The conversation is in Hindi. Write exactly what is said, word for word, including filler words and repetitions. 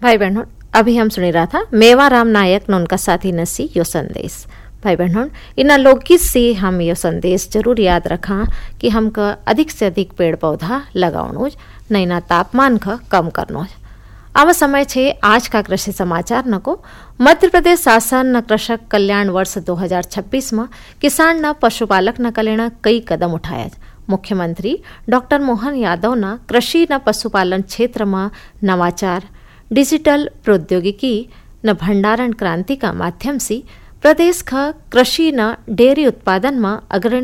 भाई बहनों, अभी हम सुनी रहा था मेवाराम नायक न उनका साथी नसी यो संदेश। भाई बहनों, इन लोकगीत से हम यो संदेश जरूर याद रखा कि हमका अधिक से अधिक पेड़ पौधा लगाउनु, नैना तापमान का कम करनो। अब समय छे आज का कृषि समाचार न को। मध्य प्रदेश शासन न कृषक कल्याण वर्ष दो हजार छब्बीस में किसान न पशुपालक न कल्याण कई कदम उठाया। मुख्यमंत्री डॉक्टर मोहन यादव न कृषि न पशुपालन क्षेत्र में नवाचार, डिजिटल प्रौद्योगिकी न भंडारण क्रांति का माध्यम से प्रदेश का कृषि न डेयरी उत्पादन में अग्रणी